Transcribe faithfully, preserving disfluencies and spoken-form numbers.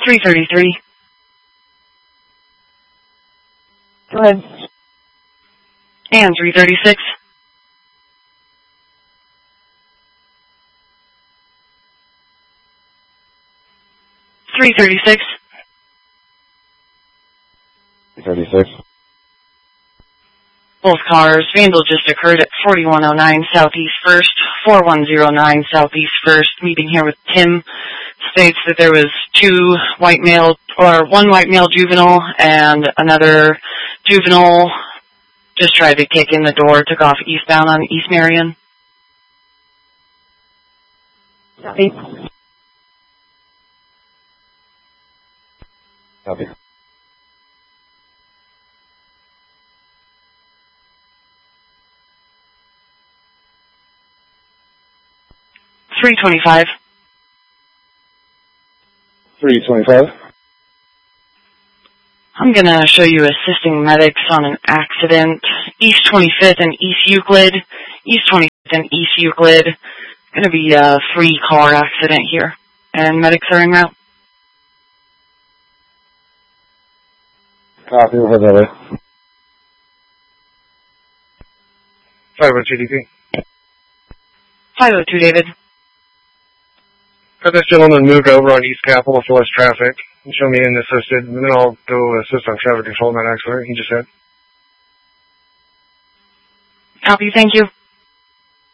three thirty-three. Go ahead. And three thirty-six. three thirty-six. three thirty-six. Both cars. Vandal just occurred at forty-one oh nine Southeast First, forty-one oh nine Southeast First. Meeting here with Tim. States that there was two white male, or one white male juvenile and another juvenile just tried to kick in the door, took off eastbound on East Marion. Copy. Copy. three twenty-five. three twenty-five. I'm going to show you assisting medics on an accident. East twenty-fifth and East Euclid. East twenty-fifth and East Euclid. Going to be a three-car accident here. And medics are en route. Copy, we'll head that way. five oh two D P. five oh two, David. Got this gentleman moved over on East Capitol for less traffic. And show me in assisted, and then I'll go assist on traffic control in that accident he just had. Copy, thank you.